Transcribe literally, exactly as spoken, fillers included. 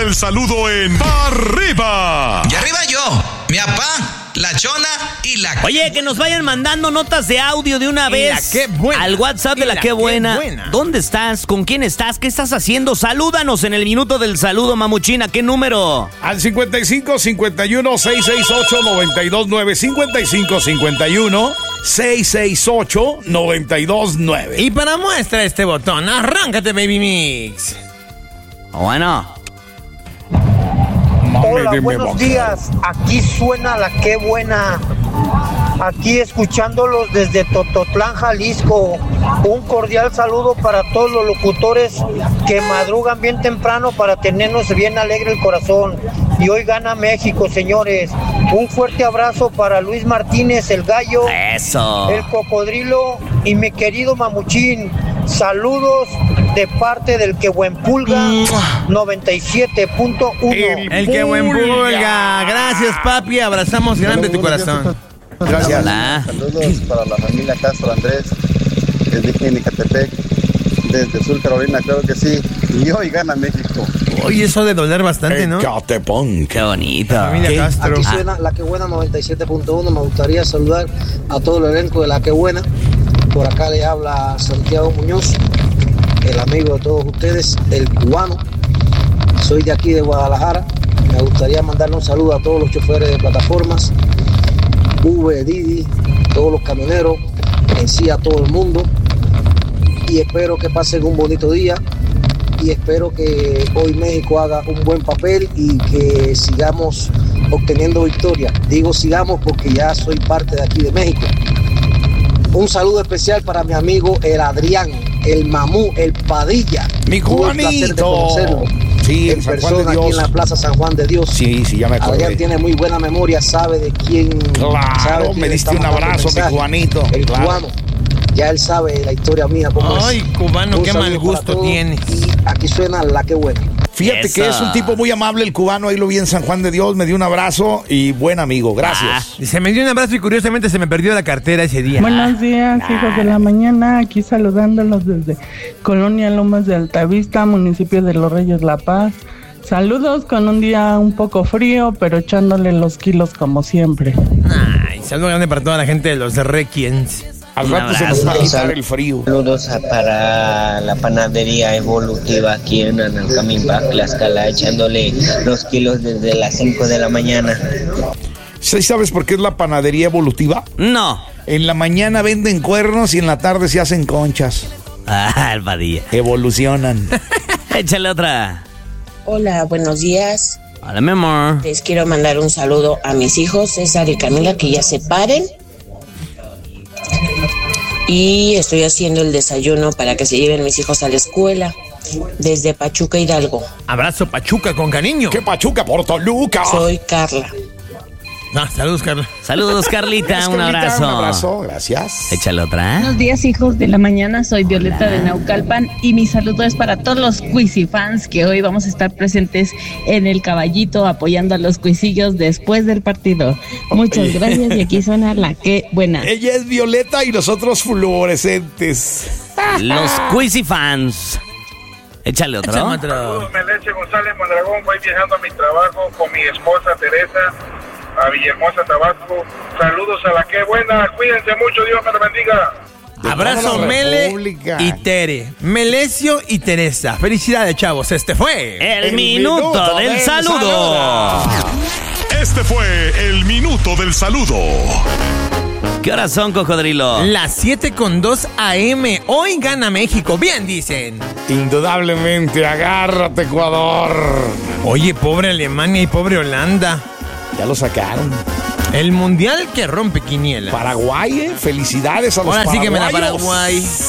del saludo en Arriba. Y arriba yo, mi papá, la Chona y la... Oye, que nos vayan mandando notas de audio de una vez Qué Buena. al WhatsApp de la, la Qué buena. buena. ¿Dónde estás? ¿Con quién estás? ¿Qué estás haciendo? Salúdanos en el minuto del saludo, mamuchina. ¿Qué número? Al cincuenta y cinco, cincuenta y uno, seiscientos sesenta y ocho, noventa y dos nueve. cincuenta y cinco, cincuenta y uno, seiscientos sesenta y ocho, noventa y dos nueve. Y para muestra este botón, arráncate, Baby Mix. Bueno. Hola, buenos días. Aquí suena la Qué buena. Aquí escuchándolos desde Tototlán, Jalisco. Un cordial saludo para todos los locutores que madrugan bien temprano para tenernos bien alegre el corazón. Y hoy gana México, señores. Un fuerte abrazo para Luis Martínez, el gallo, Eso. el cocodrilo y mi querido Mamuchín. Saludos de parte del Que Buen Pulga noventa y siete punto uno. El El que buen pulga. Gracias, papi. Abrazamos grande tu corazón. Gracias. Hola. Saludos para la familia Castro Andrés, desde Nicatepec, desde Sur Carolina, creo que sí. Y hoy gana México. Oye, eso de doler bastante, ¿no? Ecatepec. Qué bonito. Familia ¿Qué? Castro. Aquí suena la Que Buena noventa y siete punto uno. Me gustaría saludar a todo el elenco de la Que Buena. Por acá le habla Santiago Muñoz, el amigo de todos ustedes, el cubano. Soy de aquí de Guadalajara. Me gustaría mandarle un saludo a todos los choferes de plataformas, Uber, Didi, todos los camioneros, en sí a todo el mundo. Y espero que pasen un bonito día. Y espero que hoy México haga un buen papel y que sigamos obteniendo victoria. Digo sigamos porque ya soy parte de aquí de México. Un saludo especial para mi amigo el Adrián, el Mamú, el Padilla. Mi Tuve el placer de Juanito. conocerlo Sí, en en San Juan persona de aquí Dios. en la Plaza San Juan de Dios. Sí, sí, ya me acordé. Adrián tiene muy buena memoria, sabe de quién. Claro, sabe quién me le diste está un mandando abrazo, mi mensaje. Juanito, El claro. cubano. Ya él sabe la historia mía, cómo Ay, es. cubano, Un qué saludo mal para gusto todos tienes. Y aquí suena la Que Buena. Fíjate Esa. que es un tipo muy amable el cubano, ahí lo vi en San Juan de Dios, me dio un abrazo y buen amigo, gracias. Se me dio un abrazo y curiosamente se me perdió la cartera ese día. Buenos días, hijos de la mañana, aquí saludándolos desde Colonia Lomas de Altavista, municipio de Los Reyes La Paz. Saludos con un día un poco frío, pero echándole los kilos como siempre. Ay, saludo grande para toda la gente de los Requiens. Al Un rato se abrazo. nos va a quitar el frío. Saludos a- para la panadería evolutiva aquí en Analcamimbac, Tlaxcala, echándole los kilos desde las cinco de la mañana. ¿Sí sabes por qué es la panadería evolutiva? No. En la mañana venden cuernos y en la tarde se hacen conchas. Ah, el Padilla. Evolucionan. Échale otra. Hola, buenos días. Hola, mi amor. Les quiero mandar un saludo a mis hijos, César y Camila, que ya se paren. Y estoy haciendo el desayuno para que se lleven mis hijos a la escuela desde Pachuca, Hidalgo. Abrazo Pachuca con cariño. ¡Qué Pachuca por Toluca! Soy Carla. Ah, saludos, Carla. Saludos, Carlita. Gracias, Un Carlita, abrazo. Un abrazo, gracias. Échale otra. Buenos días, hijos de la mañana, soy Violeta de Naucalpan y mi saludo es para todos los Cuisi fans que hoy vamos a estar presentes en el Caballito apoyando a los cuisillos después del partido. Muchas gracias y aquí suena la Que Buena. Ella es Violeta y nosotros fluorescentes. Los Quizzy fans. Échale otro. Échame otro. Meleche González Mondragón, voy viajando a mi trabajo con mi esposa Teresa a Villahermosa, Tabasco. Saludos a la Que Buena, cuídense mucho, Dios me lo bendiga. Abrazo toda la Mele República. y Tere. Melesio y Teresa. Felicidades, chavos. Este fue El, El minuto, minuto del, del saludo. saludo. Este fue el minuto del saludo. ¿Qué horas son, cocodrilo? las siete con dos a eme. Hoy gana México. Bien, dicen. Indudablemente, agárrate, Ecuador. Oye, pobre Alemania y pobre Holanda. Ya lo sacaron. El mundial que rompe quiniela. Paraguay, ¿eh? Felicidades a los Ahora sí que me la paraguayos. Paraguay.